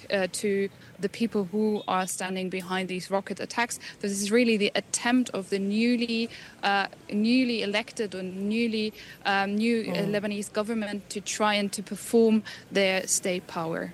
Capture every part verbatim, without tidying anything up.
uh, to the people who are standing behind these rocket attacks. This is really the attempt of the newly uh, newly elected and newly um, new uh, Lebanese government to try and to perform their state power.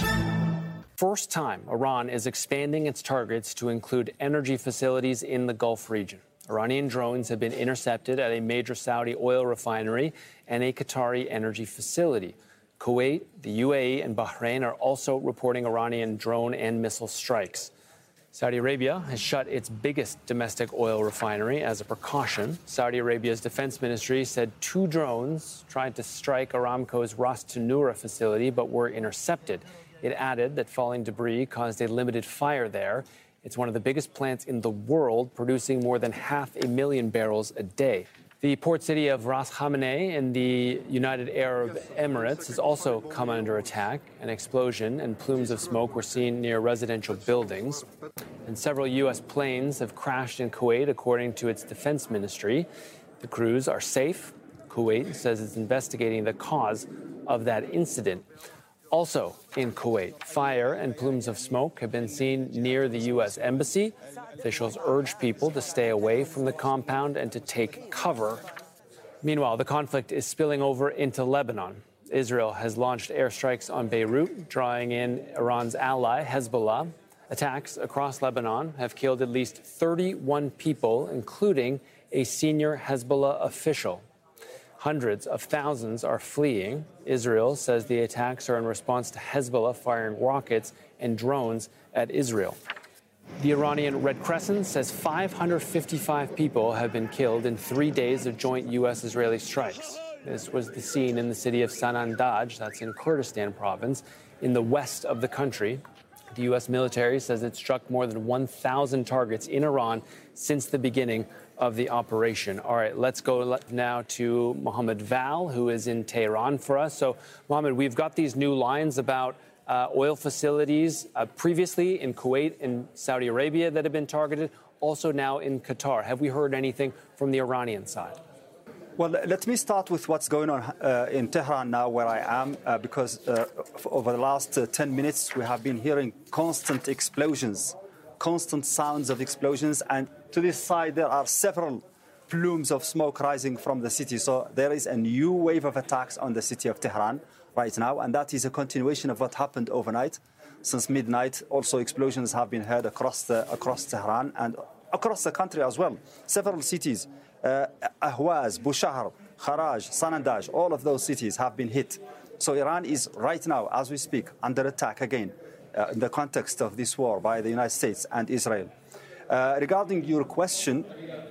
First time Iran is expanding its targets to include energy facilities in the Gulf region. Iranian drones have been intercepted at a major Saudi oil refinery and a Qatari energy facility. Kuwait, the U A E, and Bahrain are also reporting Iranian drone and missile strikes. Saudi Arabia has shut its biggest domestic oil refinery as a precaution. Saudi Arabia's defense ministry said two drones tried to strike Aramco's Ras Tanura facility but were intercepted. It added that falling debris caused a limited fire there. It's one of the biggest plants in the world, producing more than half a million barrels a day. The port city of Ras Khamenei in the United Arab Emirates has also come under attack. An explosion and plumes of smoke were seen near residential buildings. And several U S planes have crashed in Kuwait, according to its defense ministry. The crews are safe. Kuwait says it's investigating the cause of that incident. Also in Kuwait, fire and plumes of smoke have been seen near the U S embassy. Officials urge people to stay away from the compound and to take cover. Meanwhile, the conflict is spilling over into Lebanon. Israel has launched airstrikes on Beirut, drawing in Iran's ally, Hezbollah. Attacks across Lebanon have killed at least thirty-one people, including a senior Hezbollah official. Hundreds of thousands are fleeing. Israel says the attacks are in response to Hezbollah firing rockets and drones at Israel. The Iranian Red Crescent says five hundred fifty-five people have been killed in three days of joint U S-Israeli strikes. This was the scene in the city of Sanandaj, that's in Kurdistan province, in the west of the country. The U S military says it struck more than one thousand targets in Iran since the beginning of the operation. All right, let's go now to Mohammed Val, who is in Tehran for us. So, Mohammed, we've got these new lines about uh, oil facilities uh, previously in Kuwait and Saudi Arabia that have been targeted, also now in Qatar. Have we heard anything from the Iranian side? Well, let me start with what's going on uh, in Tehran now, where I am, uh, because uh, over the last uh, ten minutes, we have been hearing constant explosions, constant sounds of explosions. And to this side, there are several plumes of smoke rising from the city. So there is a new wave of attacks on the city of Tehran right now. And that is a continuation of what happened overnight. Since midnight, also explosions have been heard across, the, across Tehran and across the country as well. Several cities. Uh, Ahwaz, Bushehr, Kharaj, Sanandaj, all of those cities have been hit. So Iran is right now, as we speak, under attack again uh, in the context of this war by the United States and Israel. Uh, regarding your question,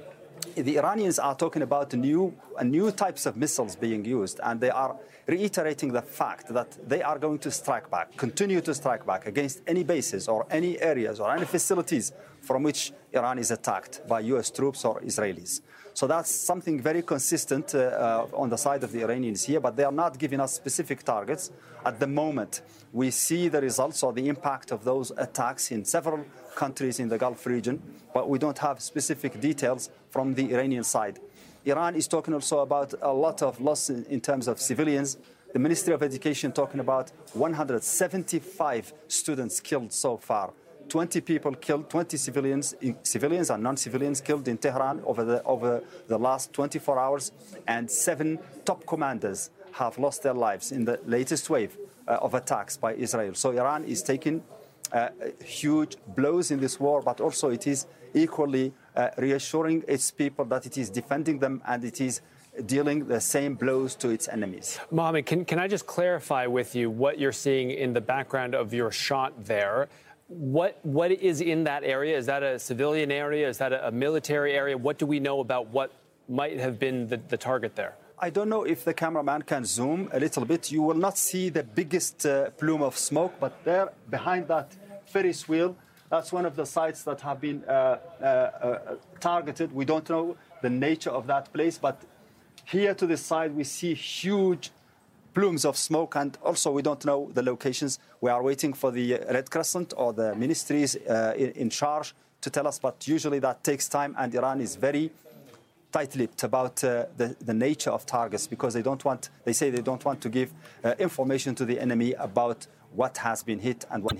the Iranians are talking about new, uh, new types of missiles being used, and they are reiterating the fact that they are going to strike back, continue to strike back against any bases or any areas or any facilities from which Iran is attacked by U S troops or Israelis. So that's something very consistent uh, uh, on the side of the Iranians here, but they are not giving us specific targets. At the moment, we see the results or the impact of those attacks in several countries in the Gulf region, but we don't have specific details from the Iranian side. Iran is talking also about a lot of loss in, in terms of civilians. The Ministry of Education talking about one hundred seventy-five students killed so far. twenty people killed, twenty civilians, civilians and non-civilians killed in Tehran over the, over the last twenty-four hours, and seven top commanders have lost their lives in the latest wave uh, of attacks by Israel. So Iran is taking uh, huge blows in this war, but also it is equally uh, reassuring its people that it is defending them and it is dealing the same blows to its enemies. Mohammed, can, can I just clarify with you what you're seeing in the background of your shot there? What what is in that area? Is that a civilian area? Is that a, a military area? What do we know about what might have been the, the target there? I don't know if the cameraman can zoom a little bit. You will not see the biggest uh, plume of smoke, but there behind that Ferris wheel, that's one of the sites that have been uh, uh, uh, targeted. We don't know the nature of that place, but here to the side we see huge plumes of smoke, and also we don't know the locations. We are waiting for the Red Crescent or the ministries uh, in, in charge to tell us, but usually that takes time, and Iran is very tight-lipped about uh, the, the nature of targets because they don't want, they say they don't want to give uh, information to the enemy about what has been hit and when